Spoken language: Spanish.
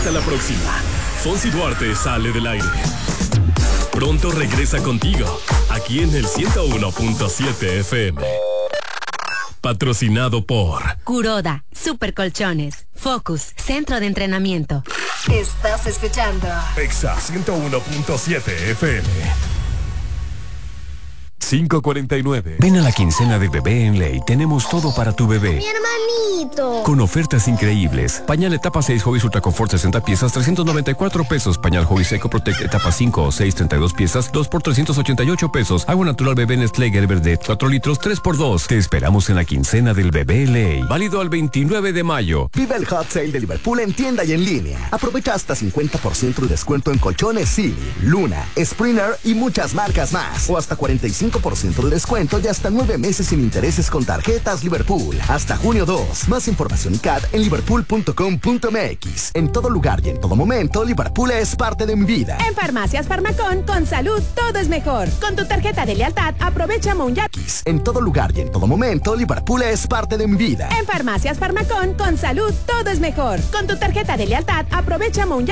Hasta la próxima. Fonsi Duarte sale del aire. Pronto regresa contigo, aquí en el 101.7 FM. Patrocinado por Kuroda, Super Colchones, Focus, Centro de Entrenamiento. Estás escuchando Exa 101.7 FM. 5:49. Ven a la quincena de Bebé en Ley. Tenemos todo para tu bebé. Mi hermanito. Con ofertas increíbles. Pañal etapa 6 Hobbies Ultra Confort 60 piezas, 394 pesos. Pañal Hobbies Eco Protect etapa 5 o 6, 32 piezas, 2 por 388 pesos. Agua natural bebé Nestlé Gerber de 4 litros, 3 por 2. Te esperamos en la quincena del Bebé Ley. Válido al 29 de mayo. Vive el Hot Sale de Liverpool en tienda y en línea. Aprovecha hasta 50% de descuento en colchones Silly, Luna, Springer y muchas marcas más. O hasta 45% de descuento y hasta 9 meses sin intereses con tarjetas Liverpool. Hasta junio 2. Más información y CAD en liverpool.com.mx. En todo lugar y en todo momento, Liverpool es parte de mi vida. En Farmacias Farmacón, con salud, todo es mejor. Con tu tarjeta de lealtad, aprovecha Monjack. En todo lugar y en todo momento, Liverpool es parte de mi vida. En Farmacias Farmacón, con salud, todo es mejor. Con tu tarjeta de lealtad, aprovecha Monjack.